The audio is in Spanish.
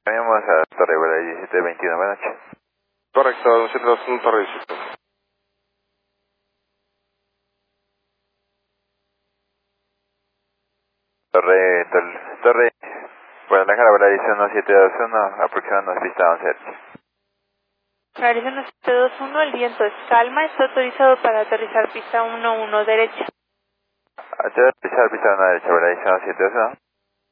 Cambiamos a Torre Vela 1721, buenas noches. Correcto, 1721 Torre 17. Torre, Guadalajara, Vela 1721, aproximándonos pista 11. Realiza 1721, el viento es calma, está autorizado para aterrizar pista 11 derecha. Aterrizar pista 1 derecha, Vela 1721.